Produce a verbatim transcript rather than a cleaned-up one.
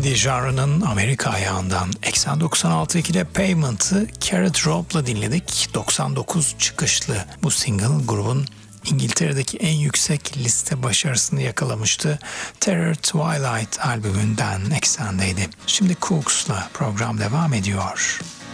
Indie janrının Amerika ayağından eksen doksan altı ikide Pavement'ı Carrot Rob'la dinledik. doksan dokuz çıkışlı bu single grubun İngiltere'deki en yüksek liste başarısını yakalamıştı. Terror Twilight albümünden eksendeydi. Şimdi Cooks'la program devam ediyor.